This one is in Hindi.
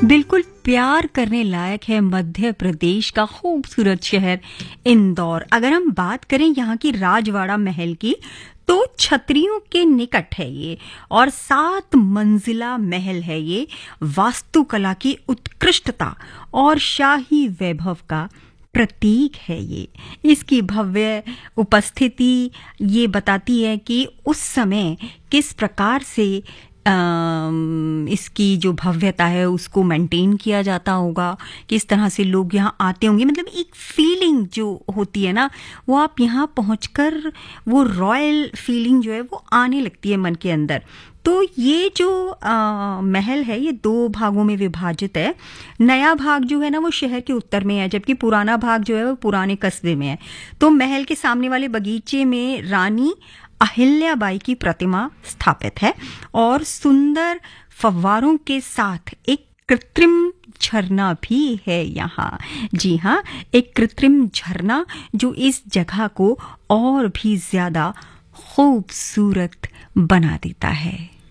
बिल्कुल प्यार करने लायक है मध्य प्रदेश का खूबसूरत शहर इंदौर। अगर हम बात करें यहाँ की राजवाड़ा महल की, तो छतरियों के निकट है ये और 7 मंजिला महल है ये। वास्तुकला की उत्कृष्टता और शाही वैभव का प्रतीक है ये। इसकी भव्य उपस्थिति ये बताती है कि उस समय किस प्रकार से इसकी जो भव्यता है उसको मेंटेन किया जाता होगा, किस तरह से लोग यहाँ आते होंगे। मतलब एक फीलिंग जो होती है ना, वो आप यहाँ पहुंचकर वो रॉयल फीलिंग जो है वो आने लगती है मन के अंदर। तो ये जो महल है ये 2 भागों में विभाजित है। नया भाग जो है ना वो शहर के उत्तर में है, जबकि पुराना भाग जो है वो पुराने कस्बे में है। तो महल के सामने वाले बगीचे में रानी अहिल्याबाई की प्रतिमा स्थापित है और सुंदर फव्वारों के साथ एक कृत्रिम झरना भी है यहाँ। जी हाँ, एक कृत्रिम झरना जो इस जगह को और भी ज्यादा खूबसूरत बना देता है।